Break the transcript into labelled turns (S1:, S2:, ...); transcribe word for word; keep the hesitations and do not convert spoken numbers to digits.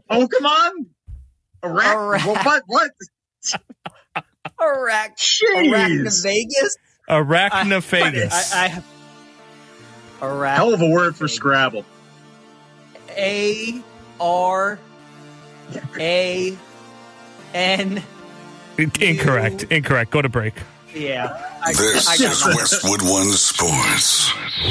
S1: Oh, come on. Arach-
S2: Arach-
S1: what? What?
S2: Arach-
S1: Jeez.
S2: Arachnovegas?
S3: Arachnophagus.
S2: I, I have. Arach-
S1: Hell of a word for Scrabble.
S2: A R A N.
S3: Incorrect. Incorrect. Go to break.
S2: Yeah. I,
S4: This
S2: I got
S4: is
S2: nothing.
S4: Westwood One Sports.